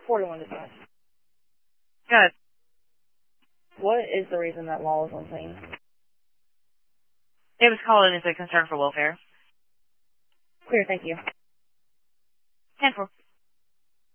41 dispatch. Good. What is the reason that law is on scene? It was called in as a concern for welfare. Clear, thank you. 10-4.